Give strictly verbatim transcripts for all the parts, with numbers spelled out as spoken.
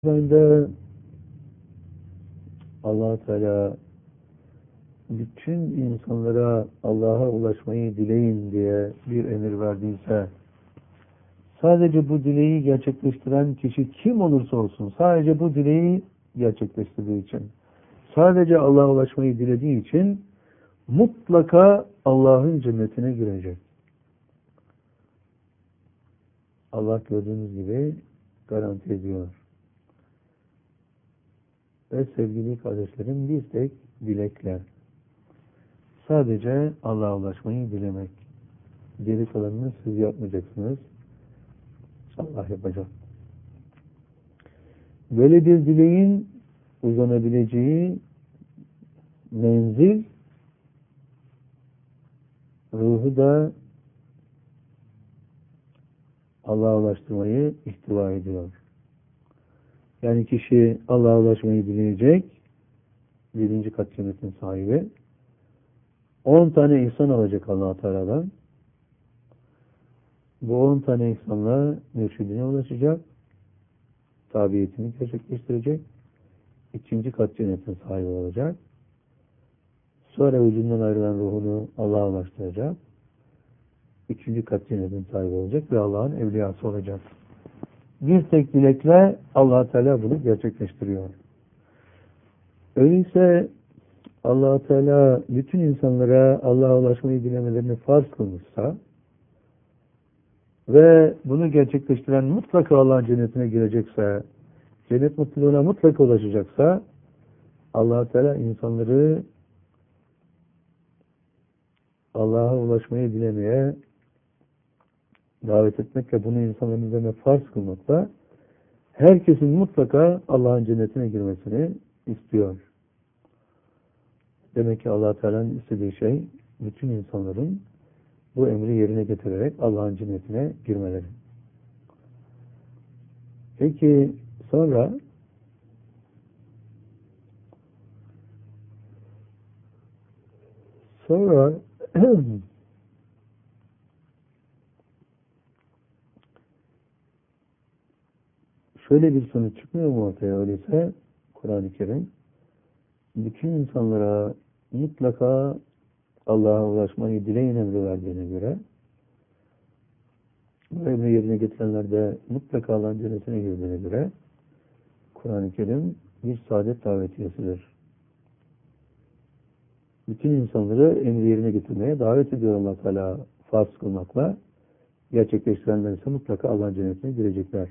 Ben de Allah Teala bütün insanlara Allah'a ulaşmayı dileyin diye bir emir verdiyse, sadece bu dileği gerçekleştiren kişi kim olursa olsun, sadece bu dileği gerçekleştirdiği için, sadece Allah'a ulaşmayı dilediği için mutlaka Allah'ın cennetine girecek. Allah gördüğünüz gibi garanti ediyor. Ve sevgili kardeşlerim, bir tek dilekle, sadece Allah'a ulaşmayı dilemek. Geri kalanını siz yapmayacaksınız. Allah yapacak. Böyle bir dileğin uzanabileceği menzil, ruhu da Allah'a ulaştırmayı ihtiva ediyor. Yani kişi Allah'a ulaşmayı dileyecek, birinci kat cennetin sahibi, on tane ihsan alacak Allah-u Teala'dan. Bu on tane ihsanla mürşidine ulaşacak, tabiyetini gerçekleştirecek, ikinci kat cennetin sahibi olacak. Sonra vücudundan ayrılan ruhunu Allah'a ulaştıracak, üçüncü kat cennetin sahibi olacak ve Allah'ın evliyası olacak. Bir tek dilekle Allah-u Teala bunu gerçekleştiriyor. Öyleyse Allah-u Teala bütün insanlara Allah'a ulaşmayı dilemelerini farz kılmışsa ve bunu gerçekleştiren mutlaka Allah'ın cennetine girecekse, cennet mutluluğuna mutlaka ulaşacaksa, Allah-u Teala insanları Allah'a ulaşmayı dilemeye davet etmekle, bunu insanların üzerine farz kılmakla herkesin mutlaka Allah'ın cennetine girmesini istiyor. Demek ki Allah Teala'nın istediği şey bütün insanların bu emri yerine getirerek Allah'ın cennetine girmeleri. Peki sonra sonra şöyle bir sonuç çıkmıyor mu ortaya? Öyleyse Kur'an-ı Kerim bütün insanlara mutlaka Allah'a ulaşmayı dileyin emri verdiğine göre, bu emri yerine getirenler de mutlaka Allah'ın cennetine girdiğine göre, Kur'an-ı Kerim bir saadet davetiyesidir. Bütün insanları emri yerine getirmeye davet ediyor Allah Teala farz kılmakla. Gerçekleştirenler ise mutlaka Allah'ın cennetine girecekler.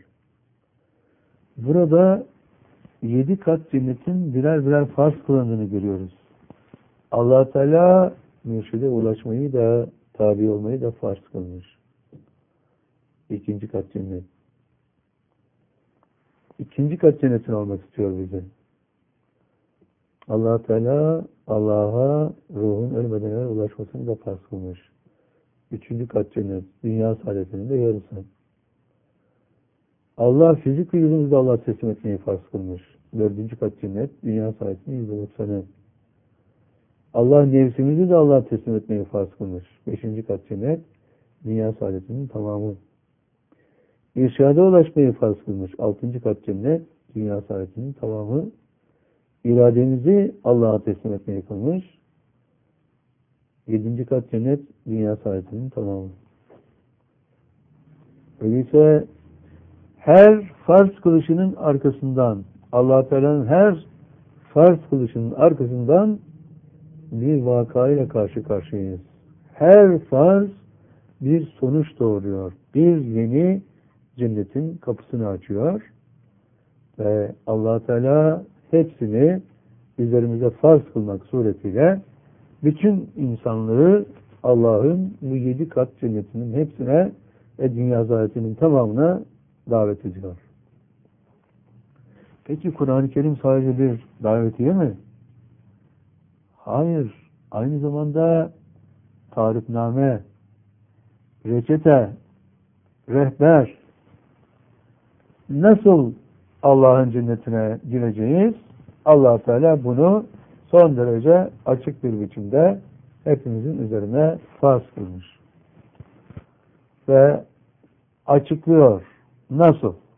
Burada yedi kat cennetin birer birer farz kılandığını görüyoruz. Allah Teala mürşide ulaşmayı da, tabi olmayı da farz kılmış. İkinci kat cennet. İkinci kat cennetin olmak istiyor bize. Allah Teala Allah'a ruhun ölmeden evvel ulaşmasını da farz kılmış. Üçüncü kat cennet, dünya saadetinin de yarısı. Allah fizik vücudumuzu da Allah teslim etmeyi farz kılmış. Dördüncü kat cennet, dünya saadetinin yüzde doksanı. Allah nefsimizi de Allah teslim etmeyi farz kılmış. Beşinci kat cennet, dünya saadetinin tamamı. İrşada ulaşmayı farz kılmış. Altıncı kat cennet, dünya saadetinin tamamı. İrademizi Allah'a teslim etmeyi kılmış. Yedinci kat cennet, dünya saadetinin tamamı. Öyleyse her farz kılışının arkasından, Allah Teala'nın her farz kılışının arkasından bir vakayla karşı karşıyayız. Her farz bir sonuç doğuruyor. Bir yeni cennetin kapısını açıyor. Ve Allah Teala hepsini üzerimize farz kılmak suretiyle bütün insanlığı Allah'ın bu yedi kat cennetinin hepsine ve dünya zahiretinin tamamına davet ediyor. Peki Kur'an-ı Kerim sadece bir davetiye mi? Hayır. Aynı zamanda tarifname, reçete, rehber, nasıl Allah'ın cennetine gireceğiz? Allah Teala bunu son derece açık bir biçimde hepimizin üzerine farz kılmış. Ve açıklıyor. Nasıl?